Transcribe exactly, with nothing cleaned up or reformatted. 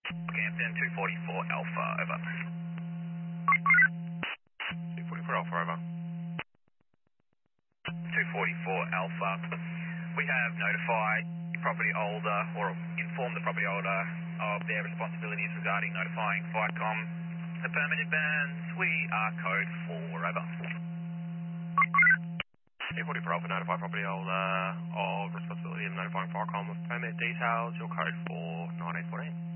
Campton, two forty-four Alpha, over. two forty-four Alpha, over. two forty-four Alpha. We have notified the property holder or informed the property holder of their responsibilities regarding notifying FICOM the permit advance. We are code four, over. two forty-four Alpha, notify property holder of responsibility of notifying FICOM of permit details. Your code for nine eight fourteen.